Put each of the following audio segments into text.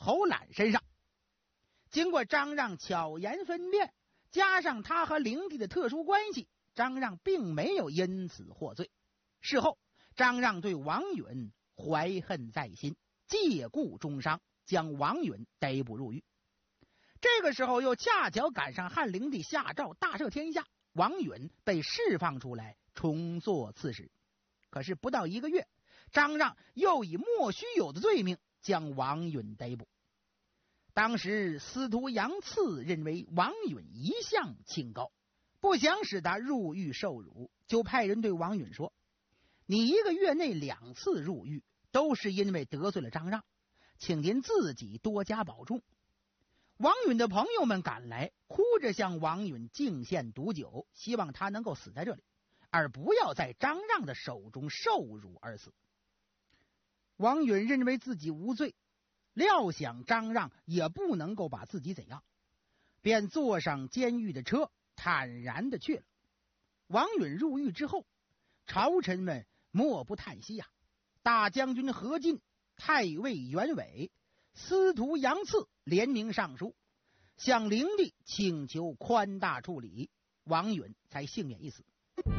侯览身上。经过张让巧言分辨，加上他和灵帝的特殊关系，张让并没有因此获罪。事后张让对王允怀恨在心，借故中伤，将王允逮捕入狱。这个时候又恰巧赶上汉灵帝下诏大赦天下，王允被释放出来重做刺史。可是不到1个月，张让又以莫须有的罪名将王允逮捕。当时司徒杨赐认为王允一向清高，不想使他入狱受辱，就派人对王允说：你1个月内2次入狱，都是因为得罪了张让，请您自己多加保重。王允的朋友们赶来，哭着向王允敬献毒酒，希望他能够死在这里，而不要在张让的手中受辱而死。王允认为自己无罪，料想张让也不能够把自己怎样，便坐上监狱的车，坦然的去了。王允入狱之后，朝臣们莫不叹息啊！大将军何进、太尉袁伟、司徒杨赐联名上书，向灵帝请求宽大处理，王允才幸免一死。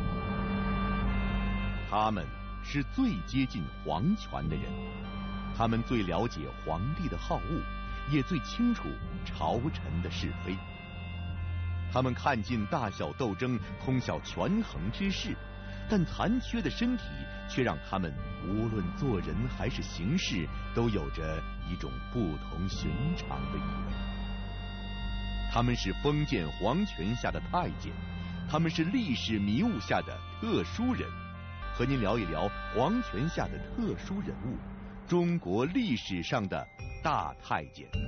他们是最接近皇权的人，他们最了解皇帝的好恶，也最清楚朝臣的是非。他们看尽大小斗争，通晓权衡之事，但残缺的身体却让他们无论做人还是行事，都有着一种不同寻常的意味。他们是封建皇权下的太监，他们是历史迷雾下的特殊人。和您聊一聊皇权下的特殊人物，中国历史上的大太监。